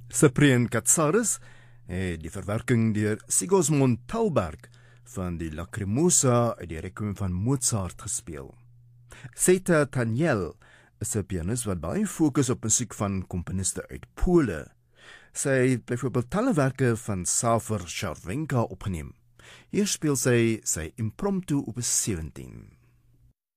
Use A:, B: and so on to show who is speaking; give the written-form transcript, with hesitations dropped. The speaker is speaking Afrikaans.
A: Cyprian Katsaris het die verwerking deur Sigismund Thalberg van die Lacrimosa uit die Requiem van Mozart gespeel. Zeta Taniel is 'n pianis wat baie fokus op musiek van komponiste uit Pole. Sy het byvoorbeeld talle werke van Xaver Scharwenka opgeneem. Hier speel sy Impromptu op 17.